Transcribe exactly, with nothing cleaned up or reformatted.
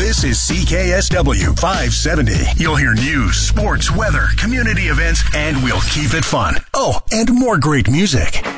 This is C K S W five seventy. You'll hear news, sports, weather, community events, and we'll keep it fun. Oh, and more great music.